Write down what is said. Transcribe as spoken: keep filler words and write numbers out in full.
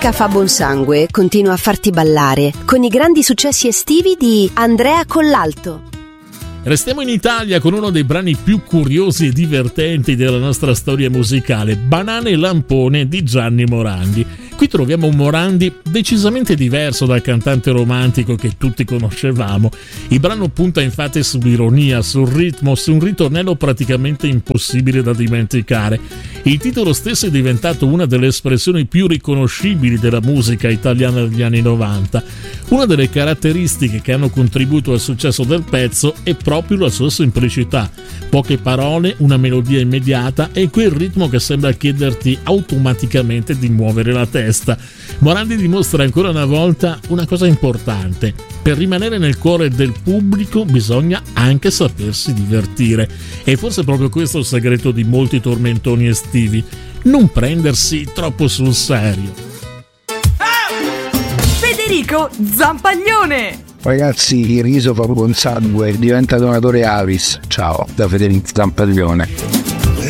musica fa buon sangue continua a farti ballare con i grandi successi estivi di Andrea Collalto. Restiamo in Italia con uno dei brani più curiosi e divertenti della nostra storia musicale, Banana e Lampone di Gianni Morandi. Qui troviamo un Morandi decisamente diverso dal cantante romantico che tutti conoscevamo. Il brano punta infatti sull'ironia, sul ritmo, su un ritornello praticamente impossibile da dimenticare. Il titolo stesso è diventato una delle espressioni più riconoscibili della musica italiana degli anni novanta. Una delle caratteristiche che hanno contribuito al successo del pezzo è proprio la sua semplicità. Poche parole, una melodia immediata e quel ritmo che sembra chiederti automaticamente di muovere la testa. Morandi dimostra ancora una volta una cosa importante: per rimanere nel cuore del pubblico bisogna anche sapersi divertire, e forse proprio questo è il segreto di molti tormentoni estivi: non prendersi troppo sul serio. Federico Zampaglione. Ragazzi, il riso fa buon sangue, diventa donatore Avis. Ciao, da Federico Zampaglione.